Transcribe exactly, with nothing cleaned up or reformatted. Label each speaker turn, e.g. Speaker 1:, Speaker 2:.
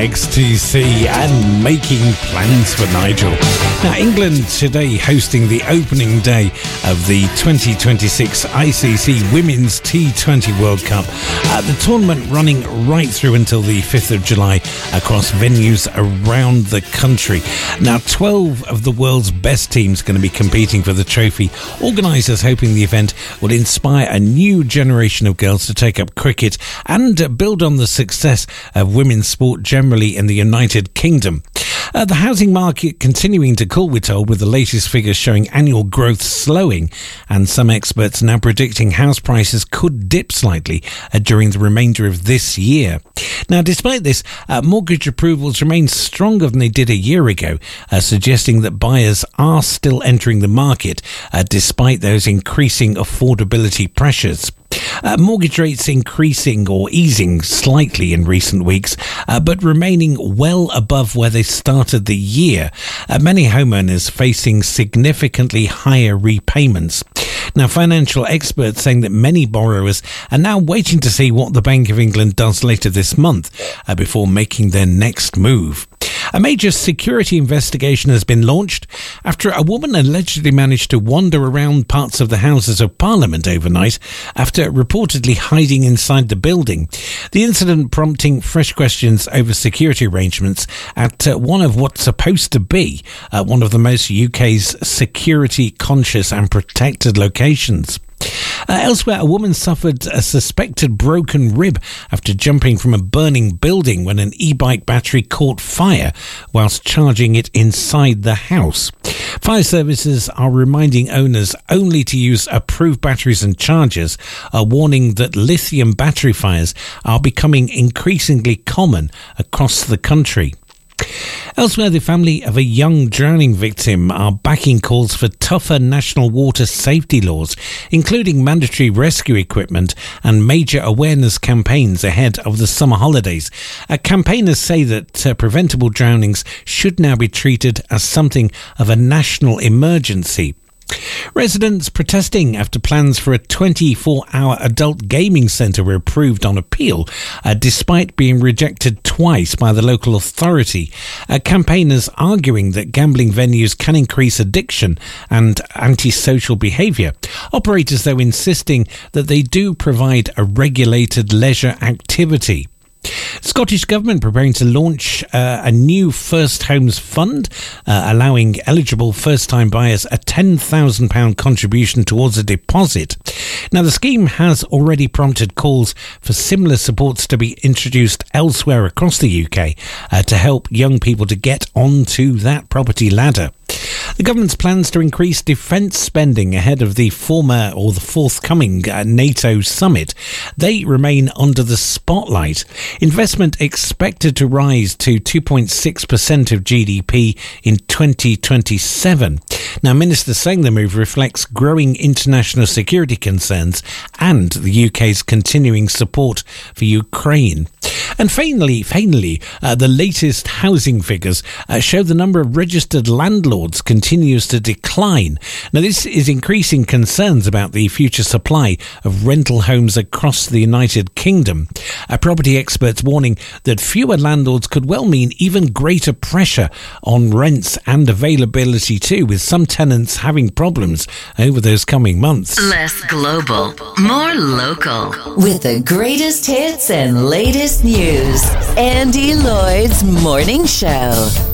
Speaker 1: X T C and making plans for Nigel. Now, England today hosting the opening day of the twenty twenty-six I C C Women's T twenty World Cup. Uh, the tournament running right through until the fifth of July across venues around the country. Now, twelve of the world's best teams going to be competing for the trophy. Organisers hoping the event will inspire a new generation of girls to take up cricket and build on the success of women's sport generally in the United Kingdom. Uh, the housing market continuing to cool, we're told, with the latest figures showing annual growth slowing, and some experts now predicting house prices could dip slightly uh, during the remainder of this year. Now, despite this, uh, mortgage approvals remain stronger than they did a year ago, uh, suggesting that buyers are still entering the market uh, despite those increasing affordability pressures. Uh, mortgage rates increasing or easing slightly in recent weeks, uh, but remaining well above where they started the year. Uh, many homeowners facing significantly higher repayments. Now, financial experts saying that many borrowers are now waiting to see what the Bank of England does later this month uh, before making their next move. A major security investigation has been launched after a woman allegedly managed to wander around parts of the Houses of Parliament overnight after reportedly hiding inside the building. The incident prompting fresh questions over security arrangements at uh, one of what's supposed to be uh, one of the most U K's security conscious and protected locations. Uh, elsewhere, a woman suffered a suspected broken rib after jumping from a burning building when an e-bike battery caught fire whilst charging it inside the house. Fire services are reminding owners only to use approved batteries and chargers, a warning that lithium battery fires are becoming increasingly common across the country. Elsewhere, the family of a young drowning victim are backing calls for tougher national water safety laws, including mandatory rescue equipment and major awareness campaigns ahead of the summer holidays. Uh, campaigners say that uh, preventable drownings should now be treated as something of a national emergency. Residents protesting after plans for a twenty-four hour adult gaming centre were approved on appeal, uh, despite being rejected twice by the local authority. Uh, campaigners arguing that gambling venues can increase addiction and antisocial behaviour. Operators, though, insisting that they do provide a regulated leisure activity. Scottish Government preparing to launch uh, a new First Homes Fund, uh, allowing eligible first-time buyers a ten thousand pounds contribution towards a deposit. Now, the scheme has already prompted calls for similar supports to be introduced elsewhere across the U K uh, to help young people to get onto that property ladder. The government's plans to increase defence spending ahead of the former or the forthcoming uh, NATO summit, they remain under the spotlight. Investment expected to rise to two point six percent of G D P in twenty twenty-seven. Now, ministers saying the move reflects growing international security concerns and the U K's continuing support for Ukraine. And finally, finally, uh, the latest housing figures uh, show the number of registered landlords continues to decline. Now, this is increasing concerns about the future supply of rental homes across the United Kingdom. Uh, property experts warning that fewer landlords could well mean even greater pressure on rents and availability too, with some tenants having problems over those coming months.
Speaker 2: Less global, more local.
Speaker 3: With the greatest hits and latest news, Andy Lloyd's Morning Show.